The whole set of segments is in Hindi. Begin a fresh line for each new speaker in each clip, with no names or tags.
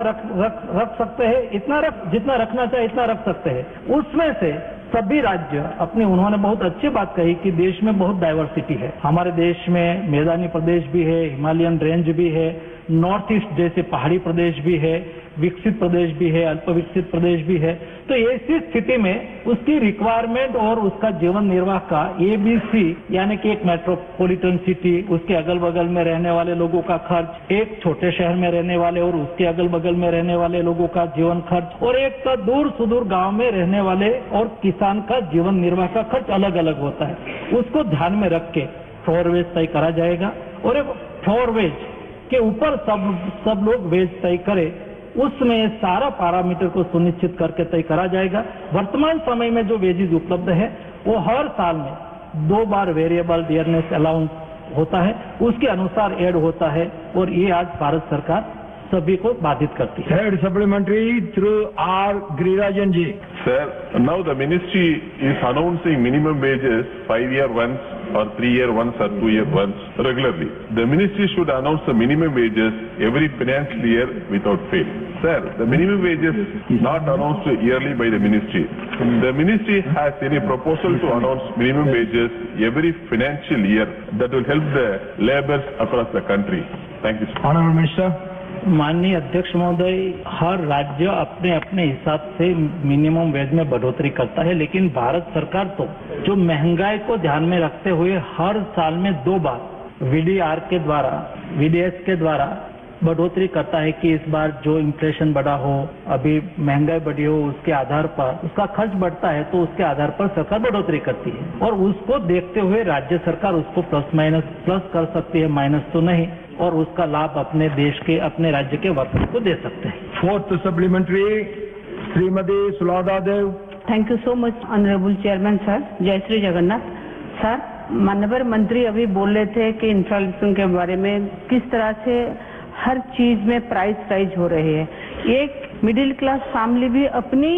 रख सकते हैं, जितना रखना चाहिए इतना रख सकते हैं। उसमें से सभी राज्य अपने, उन्होंने बहुत अच्छी बात कही कि देश में बहुत डाइवर्सिटी है। हमारे देश में मैदानी प्रदेश भी है, हिमालयन रेंज भी है, नॉर्थ ईस्ट जैसे पहाड़ी प्रदेश भी है, विकसित प्रदेश भी है, अल्प विकसित प्रदेश भी है। तो ऐसी स्थिति में उसकी रिक्वायरमेंट और उसका जीवन निर्वाह का ABC, यानी कि एक मेट्रोपॉलिटन सिटी, उसके अगल बगल में रहने वाले लोगों का खर्च, एक छोटे शहर में रहने वाले और उसके अगल बगल में रहने वाले लोगों का जीवन खर्च, और एक दूर सुदूर गांव में रहने वाले और किसान का जीवन निर्वाह का खर्च अलग अलग होता है। उसको ध्यान में रख के फ्लोर वेज तय करा जाएगा और एक फ्लोर वेज के ऊपर सब लोग वेज तय करे, उसमें सारा पैरामीटर को सुनिश्चित करके तय करा जाएगा। वर्तमान समय में जो वेजेस उपलब्ध है वो हर साल में 2 बार वेरिएबल डियरनेस अलाउंस होता है, उसके अनुसार ऐड होता है और ये आज भारत सरकार सभी को बाधित करती है।
Third supplementary through R. Girirajan ji.
Sir, now the ministry is announcing minimum wages 5-year once or 3-year once or 2-year once regularly. The ministry should announce the minimum wages every financial year without fail. Sir, the minimum wages not announced yearly by the ministry. The ministry has any proposal to announce minimum wages every financial year that will help the laborers across the country. Thank you, sir.
Honorable Minister.
माननीय अध्यक्ष महोदय, हर राज्य अपने अपने हिसाब से मिनिमम वेज में बढ़ोतरी करता है, लेकिन भारत सरकार तो जो महंगाई को ध्यान में रखते हुए हर साल में 2 बार VDR के द्वारा, VDS के द्वारा बढ़ोतरी करता है कि इस बार जो इन्फ्लेशन बढ़ा हो, अभी महंगाई बढ़ी हो, उसके आधार पर उसका खर्च बढ़ता है तो उसके आधार पर सरकार बढ़ोतरी करती है और उसको देखते हुए राज्य सरकार उसको प्लस कर सकती है, माइनस तो नहीं, और उसका लाभ अपने देश के, अपने राज्य के वर्कर्स को दे सकते हैं।
Fourth supplementary, Shrimati सुलादा Dev.
Thank you so much honourable chairman sir. जय श्री जगन्नाथ सर। माननीय मंत्री अभी बोल रहे थे कि इन्फ्लेशन के बारे में किस तरह से हर चीज में प्राइस राइज हो रही है। एक मिडिल क्लास फैमिली भी अपनी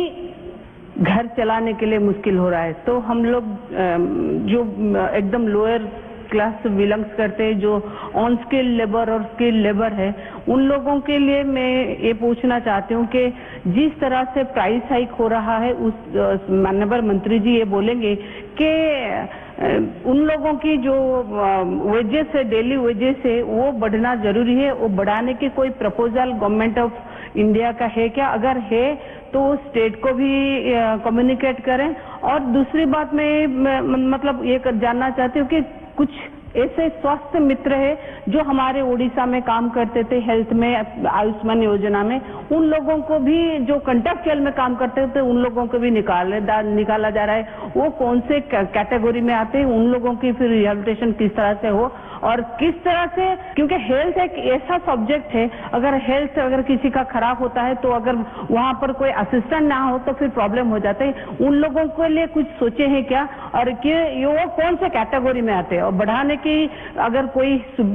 घर चलाने के लिए मुश्किल हो रहा है, तो हम लोग जो एकदम लोअर क्लास से बिलोंग्स करते हैं, जो ऑन स्किल लेबर और स्किल लेबर है, उन लोगों के लिए मैं ये पूछना चाहती हूँ कि जिस तरह से प्राइस हाइक हो रहा है, उस माननीय मंत्री जी ये बोलेंगे कि उन लोगों की जो वेजेस है, डेली वेजेस है, वो बढ़ना जरूरी है। वो बढ़ाने की कोई प्रपोजल गवर्नमेंट ऑफ इंडिया का है क्या? अगर है तो स्टेट को भी कम्युनिकेट करें। और दूसरी बात मैं मतलब ये जानना चाहती हूँ कि कुछ ऐसे स्वास्थ्य मित्र है जो हमारे उड़ीसा में काम करते थे हेल्थ में, आयुष्मान योजना में, उन लोगों को भी जो कंट्रैक्चुअल में काम करते थे उन लोगों को भी निकाला जा रहा है। वो कौन से कैटेगरी में आते हैं, उन लोगों की फिर रिहेबिलिटेशन किस तरह से हो और किस तरह से, क्योंकि हेल्थ एक ऐसा सब्जेक्ट है, अगर हेल्थ अगर किसी का खराब होता है तो अगर वहां पर कोई असिस्टेंट ना हो तो फिर प्रॉब्लम हो जाते हैं। उन लोगों के लिए कुछ सोचे हैं क्या और वो कौन से कैटेगरी में आते हैं और बढ़ाने की अगर कोई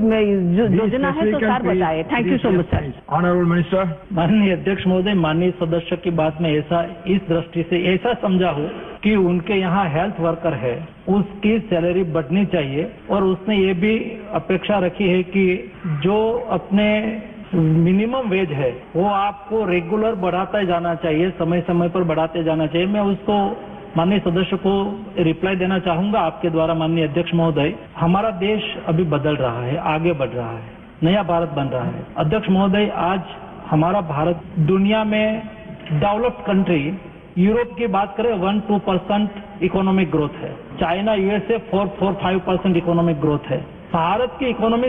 योजना है तो सर बताए। Thank you so much sir.
Honourable minister.
माननीय अध्यक्ष महोदय, माननीय सदस्य की बात में ऐसा इस दृष्टि से ऐसा समझा हो कि उनके यहाँ हेल्थ वर्कर है, उसकी सैलरी बढ़नी चाहिए और उसने ये भी अपेक्षा रखी है कि जो अपने मिनिमम वेज है वो आपको रेगुलर बढ़ाते जाना चाहिए, समय समय पर बढ़ाते जाना चाहिए। मैं उसको माननीय सदस्य को रिप्लाई देना चाहूंगा आपके द्वारा। माननीय अध्यक्ष महोदय, हमारा देश अभी बदल रहा है, आगे बढ़ रहा है, नया भारत बन रहा है। अध्यक्ष महोदय, आज हमारा भारत दुनिया में डेवलप्ड कंट्री, यूरोप की बात करें 1-2% इकोनॉमिक ग्रोथ है, चाइना USA 4-5% इकोनॉमिक ग्रोथ है, भारत की इकोनॉमी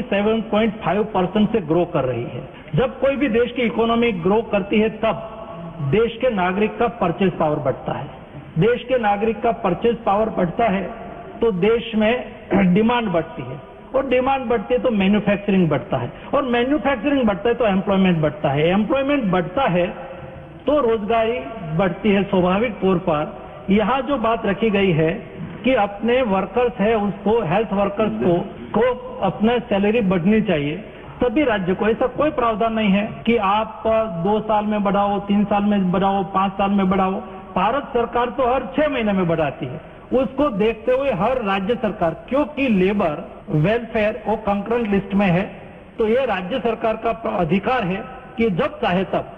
7.5% से ग्रो कर रही है। जब कोई भी देश की इकोनॉमी ग्रो करती है तब देश के नागरिक का परचेज पावर बढ़ता है। देश के नागरिक का परचेज पावर बढ़ता है तो देश में डिमांड बढ़ती है और डिमांड बढ़ती है तो मैन्युफैक्चरिंग बढ़ता है और मैन्युफैक्चरिंग बढ़ता है तो एम्प्लॉयमेंट बढ़ता है, एम्प्लॉयमेंट बढ़ता है तो रोजगारी बढ़ती है। स्वाभाविक तौर पर यहाँ जो बात रखी गई है कि अपने वर्कर्स है उसको, हेल्थ वर्कर्स को अपना सैलरी बढ़नी चाहिए, सभी राज्य को। ऐसा कोई प्रावधान नहीं है कि आप 2 साल में बढ़ाओ, 3 साल में बढ़ाओ, 5 साल में बढ़ाओ। भारत सरकार तो हर 6 महीने में बढ़ाती है। उसको देखते हुए हर राज्य सरकार, क्योंकि लेबर वेलफेयर वो कंकरेंट लिस्ट में है, तो ये राज्य सरकार का अधिकार है कि जब चाहे तब